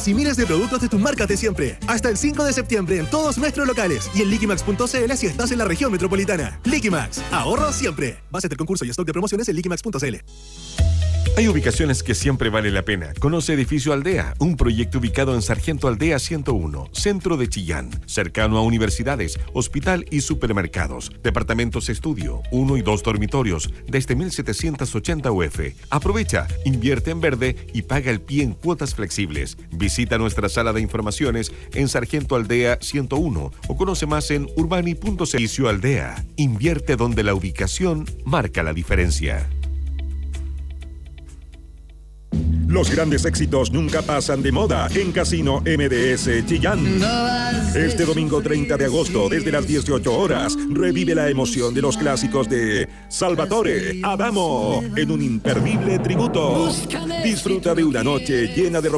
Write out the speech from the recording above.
miles y miles de productos de tus marcas de siempre. Hasta el 5 de septiembre en todos nuestros locales y en liquimax.cl si estás en la región metropolitana. Liquimax, ahorro siempre. Base del concurso y stock de promociones en liquimax.cl. Hay ubicaciones que siempre vale la pena. Conoce Edificio Aldea, un proyecto ubicado en Sargento Aldea 101, centro de Chillán, cercano a universidades, hospital y supermercados. Departamentos estudio, 1 y 2 dormitorios, desde 1.780 UF. Aprovecha, invierte en verde y paga el pie en cuotas flexibles. Visita nuestra sala de informaciones en Sargento Aldea 101 o conoce más en urbani.cl. Edificio Aldea, invierte donde la ubicación marca la diferencia. Los grandes éxitos nunca pasan de moda en Casino MDS Chillán. Este domingo 30 de agosto, desde las 18 horas, revive la emoción de los clásicos de Salvatore, Adamo, en un imperdible tributo. Disfruta de una noche llena de